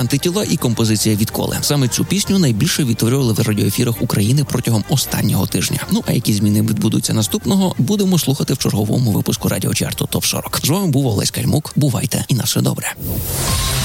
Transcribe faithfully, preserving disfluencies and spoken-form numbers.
антитіла і композиція «Відколи». Саме цю пісню найбільше відтворювали в радіоефірах України протягом останнього тижня. Ну а які зміни відбудуться наступного, будемо слухати в черговому випуску радіочарту топ сорок. З вами був Олесь Кальмук. Бувайте і на все добре.